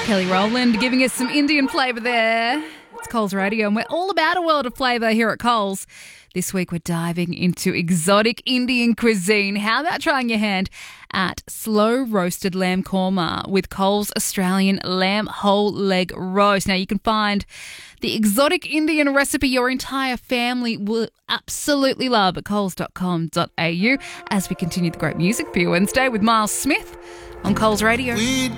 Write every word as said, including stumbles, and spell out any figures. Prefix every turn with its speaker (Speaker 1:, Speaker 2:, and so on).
Speaker 1: Kelly Rowland giving us some Indian flavour there. It's Coles Radio and we're all about a world of flavour here at Coles. This week we're diving into exotic Indian cuisine. How about trying your hand at slow roasted lamb korma with Coles Australian lamb whole leg roast? Now you can find the exotic Indian recipe your entire family will absolutely love at coles dot com dot a u as we continue the great music for you Wednesday with Miles Smith on Coles Radio.